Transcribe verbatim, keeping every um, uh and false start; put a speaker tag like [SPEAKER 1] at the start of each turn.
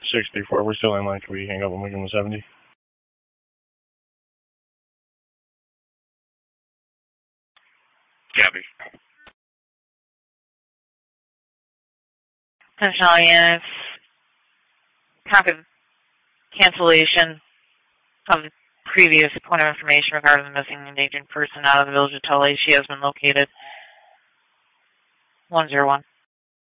[SPEAKER 1] six three four, we're still in line. Can we hang up and we give him a seventy?
[SPEAKER 2] Copy.
[SPEAKER 3] Attention units, copy cancellation of the previous point of information regarding the missing endangered person out of the village of Tully. She has been located. one zero one.